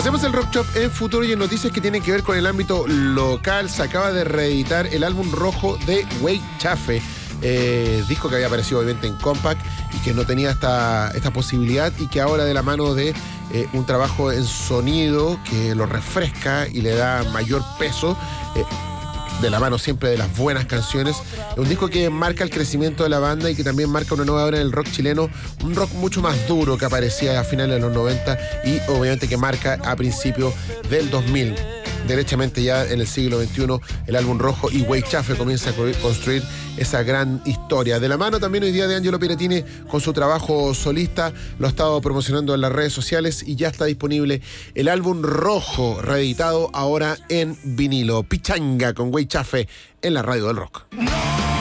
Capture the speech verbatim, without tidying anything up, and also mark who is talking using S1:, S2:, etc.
S1: Hacemos el Rock Shop en futuro y en noticias que tienen que ver con el ámbito local. Se acaba de reeditar el álbum rojo de Wey Chafe. Eh, disco que había aparecido obviamente en Compact y que no tenía esta, esta posibilidad, y que ahora, de la mano de eh, un trabajo en sonido que lo refresca y le da mayor peso, eh, de la mano siempre de las buenas canciones, un disco que marca el crecimiento de la banda y que también marca una nueva era en el rock chileno, un rock mucho más duro que aparecía a finales de los noventa y obviamente que marca a principios del dos mil. Derechamente ya en el siglo veintiuno, el álbum rojo y Wey Chafe comienza a construir esa gran historia. De la mano también hoy día de Angelo Piratini con su trabajo solista, lo ha estado promocionando en las redes sociales y ya está disponible el álbum rojo, reeditado ahora en vinilo. Pichanga con Wey Chafe en la radio del rock.